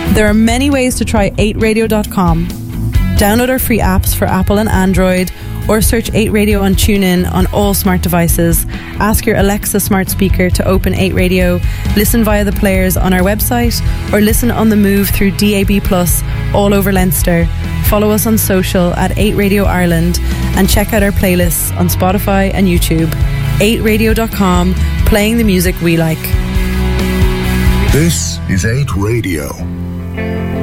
There are many ways to try 8radio.com. Download our free apps for Apple and Android, or search 8Radio on TuneIn on all smart devices. Ask your Alexa smart speaker to open 8Radio, listen via the players on our website, or listen on the move through DAB+ all over Leinster. Follow us on social at 8Radio Ireland, and check out our playlists on Spotify and YouTube. 8radio.com, playing the music we like. This is 8Radio.